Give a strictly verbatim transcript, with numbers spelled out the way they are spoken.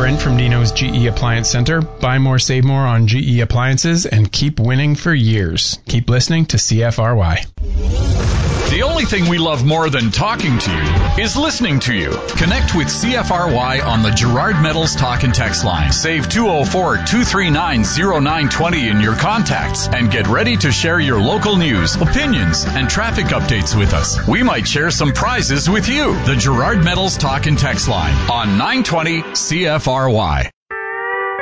Brent from Dino's G E Appliance Center. Buy more, save more on G E appliances and keep winning for years. Keep listening to C F R Y. The only thing we love more than talking to you is listening to you. Connect with C F R Y on the Gerard Metals Talk and Text line. Save two oh four, two three nine, oh nine two oh in your contacts and get ready to share your local news, opinions, and traffic updates with us. We might share some prizes with you. The Gerard Metals Talk and Text line on nine twenty C F R Y.